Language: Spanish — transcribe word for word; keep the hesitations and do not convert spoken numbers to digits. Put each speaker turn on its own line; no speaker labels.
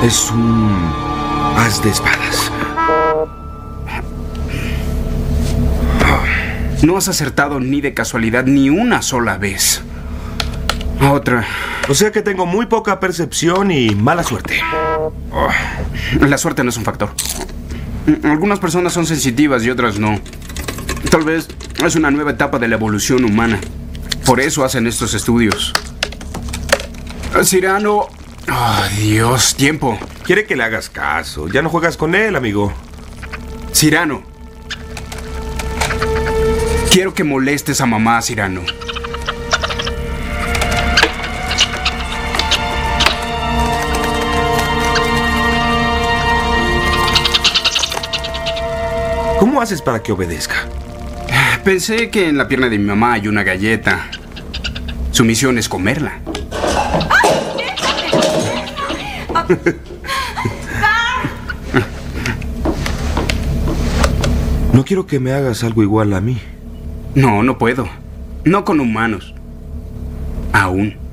Es un as de espadas.
No has acertado ni de casualidad ni una sola vez. Otra.
O sea que tengo muy poca percepción y mala suerte.
Oh, la suerte no es un factor. Algunas personas son sensitivas y otras no. Tal vez es una nueva etapa de la evolución humana. Por eso hacen estos estudios. Cyrano... Oh, Dios, tiempo.
Quiere que le hagas caso. Ya no juegas con él, amigo.
Cyrano. Quiero que molestes a mamá, Cyrano.
¿Cómo haces para que obedezca?
Pensé que en la pierna de mi mamá hay una galleta. Su misión es comerla.
No quiero que me hagas algo igual a mí.
No, no puedo. No con humanos. Aún.